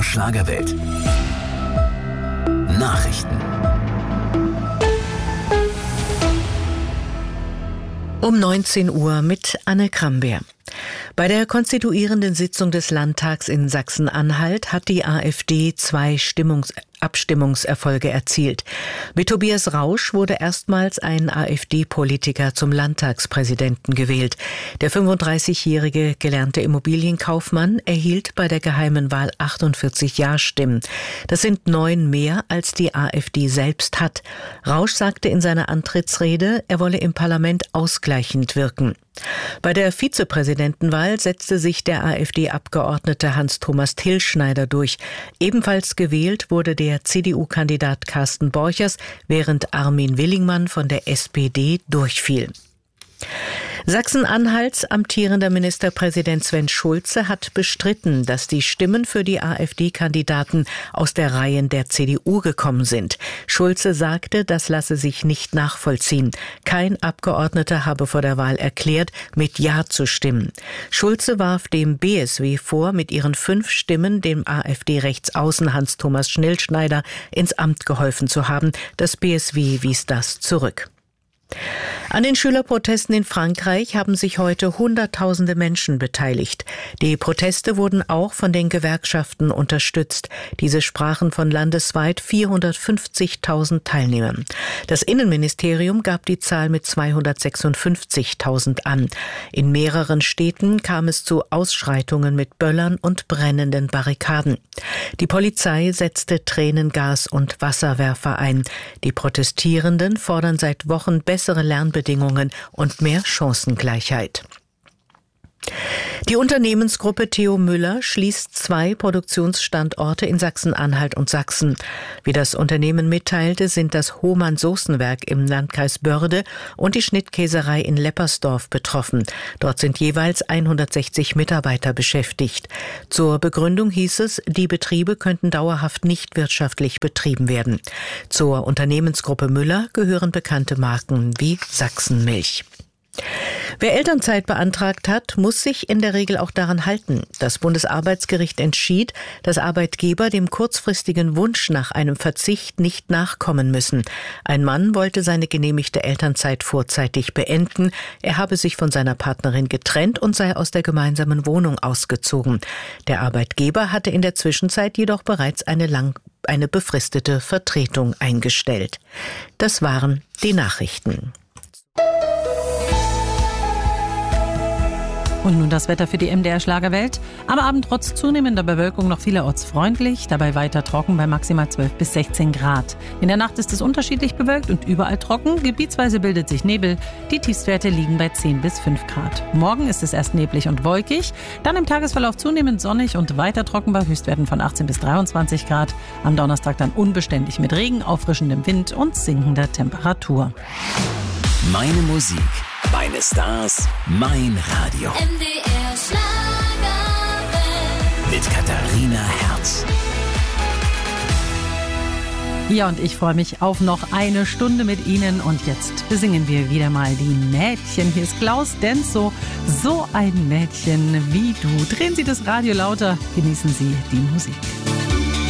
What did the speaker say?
MDR Schlagerwelt. Nachrichten. Um 19 Uhr mit Anne Krambeer. Bei der konstituierenden Sitzung des Landtags in Sachsen-Anhalt hat die AfD 2 Abstimmungserfolge erzielt. Mit Tobias Rausch wurde erstmals ein AfD-Politiker zum Landtagspräsidenten gewählt. Der 35-jährige gelernte Immobilienkaufmann erhielt bei der geheimen Wahl 48 Ja-Stimmen. Das sind 9 mehr, als die AfD selbst hat. Rausch sagte in seiner Antrittsrede, er wolle im Parlament ausgleichend wirken. Bei der Vizepräsidentenwahl setzte sich der AfD-Abgeordnete Hans-Thomas Tilschneider durch. Ebenfalls gewählt wurde der CDU-Kandidat Carsten Borchers, während Armin Willingmann von der SPD durchfiel. Sachsen-Anhalts amtierender Ministerpräsident Sven Schulze hat bestritten, dass die Stimmen für die AfD-Kandidaten aus der Reihen der CDU gekommen sind. Schulze sagte, das lasse sich nicht nachvollziehen. Kein Abgeordneter habe vor der Wahl erklärt, mit Ja zu stimmen. Schulze warf dem BSW vor, mit ihren 5 Stimmen dem AfD-Rechtsaußen Hans-Thomas Schnellschneider ins Amt geholfen zu haben. Das BSW wies das zurück. An den Schülerprotesten in Frankreich haben sich heute Hunderttausende Menschen beteiligt. Die Proteste wurden auch von den Gewerkschaften unterstützt. Diese sprachen von landesweit 450.000 Teilnehmern. Das Innenministerium gab die Zahl mit 256.000 an. In mehreren Städten kam es zu Ausschreitungen mit Böllern und brennenden Barrikaden. Die Polizei setzte Tränengas und Wasserwerfer ein. Die Protestierenden fordern seit Wochen bessere Lernbedingungen und mehr Chancengleichheit. Die Unternehmensgruppe Theo Müller schließt 2 Produktionsstandorte in Sachsen-Anhalt und Sachsen. Wie das Unternehmen mitteilte, sind das Hohmann-Soßenwerk im Landkreis Börde und die Schnittkäserei in Leppersdorf betroffen. Dort sind jeweils 160 Mitarbeiter beschäftigt. Zur Begründung hieß es, die Betriebe könnten dauerhaft nicht wirtschaftlich betrieben werden. Zur Unternehmensgruppe Müller gehören bekannte Marken wie Sachsenmilch. Wer Elternzeit beantragt hat, muss sich in der Regel auch daran halten. Das Bundesarbeitsgericht entschied, dass Arbeitgeber dem kurzfristigen Wunsch nach einem Verzicht nicht nachkommen müssen. Ein Mann wollte seine genehmigte Elternzeit vorzeitig beenden. Er habe sich von seiner Partnerin getrennt und sei aus der gemeinsamen Wohnung ausgezogen. Der Arbeitgeber hatte in der Zwischenzeit jedoch bereits eine befristete Vertretung eingestellt. Das waren die Nachrichten. Und nun das Wetter für die MDR Schlagerwelt. Am Abend trotz zunehmender Bewölkung noch vielerorts freundlich, dabei weiter trocken bei maximal 12 bis 16 Grad. In der Nacht ist es unterschiedlich bewölkt und überall trocken. Gebietsweise bildet sich Nebel. Die Tiefstwerte liegen bei 10 bis 5 Grad. Morgen ist es erst neblig und wolkig, dann im Tagesverlauf zunehmend sonnig und weiter trocken bei Höchstwerten von 18 bis 23 Grad. Am Donnerstag dann unbeständig mit Regen, auffrischendem Wind und sinkender Temperatur. Meine Musik, meine Stars, mein Radio. MDR Schlagerwelt. Mit Katharina Herz. Ja, und ich freue mich auf noch eine Stunde mit Ihnen. Und jetzt besingen wir wieder mal die Mädchen. Hier ist Klaus Denso, so ein Mädchen wie du. Drehen Sie das Radio lauter, genießen Sie die Musik.